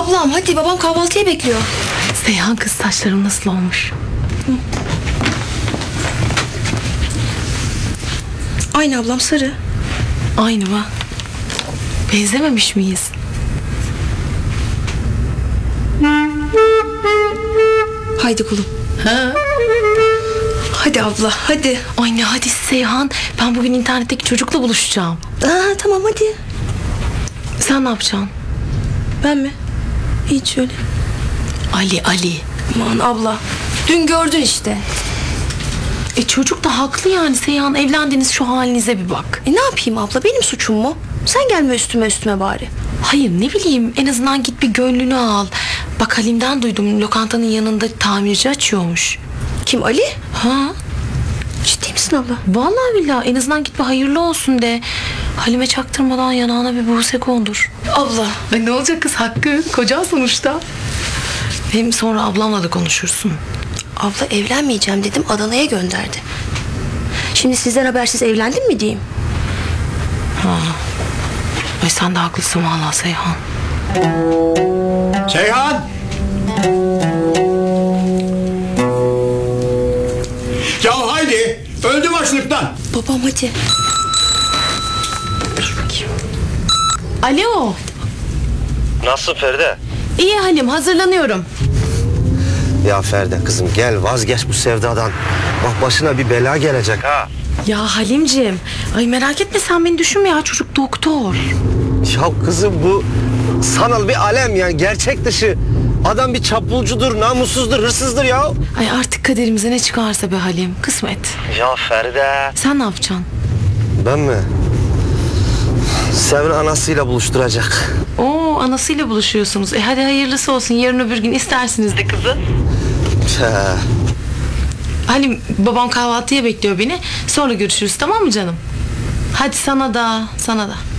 Ablam hadi, babam kahvaltıya bekliyor. Seyhan kız, saçlarım nasıl olmuş? Aynı ablam, sarı. Aynı mı? Benzememiş miyiz? Haydi kulum. Ha? Hadi abla, hadi. Ay ne hadi Seyhan, ben bugün internetteki çocukla buluşacağım. Tamam hadi. Sen ne yapacaksın? Ben mi? Hiç öyle. Ali. Aman abla, dün gördün işte. Çocuk da haklı yani Seyhan, evlendiğiniz şu halinize bir bak. Ne yapayım abla, benim suçum mu? Sen gelme üstüme bari. Hayır ne bileyim, en azından git bir gönlünü al. Bak Halim'den duydum, lokantanın yanında tamirci açıyormuş. Kim, Ali? Ha? Ciddi misin abla? Vallahi billahi, en azından git bir hayırlı olsun de. Halime çaktırmadan yanağına bir buse kondur. Abla. Ne olacak kız, hakkı kocan sonuçta. Hem sonra ablamla da konuşursun. Abla evlenmeyeceğim dedim, Adana'ya gönderdi. Şimdi sizden habersiz evlendim mi diyeyim? Ay sen de haklısın vallahi Seyhan. Seyhan! Ya haydi! Öldüm açlıktan. Babam hadi. Alo. Nasıl Feride? İyi Halim, hazırlanıyorum. Ya Feride kızım gel vazgeç bu sevdadan. Bak başına bir bela gelecek ha. Ya Halimciğim, ay merak etme sen, beni düşünme ya, çocuk doktor. Ya kızım bu sanal bir alem yani, gerçek dışı. Adam bir çapulcudur, namussuzdur, hırsızdır ya. Ay artık kaderimize ne çıkarsa be Halim, kısmet. Ya Feride. Sen ne yapacaksın? Ben mi? Sevin anasıyla buluşturacak. Oo, anasıyla buluşuyorsunuz. Hadi hayırlısı olsun, yarın öbür gün istersiniz de kızı. He. Halim, babam kahvaltıya bekliyor beni. Sonra görüşürüz, tamam mı canım? Hadi sana da.